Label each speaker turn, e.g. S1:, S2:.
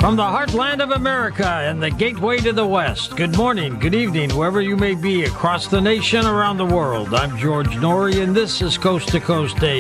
S1: From the heartland of America and the gateway to the West, good morning, good evening, wherever you may be across the nation, around the world. I'm George Norrie, and this is Coast to Coast Day.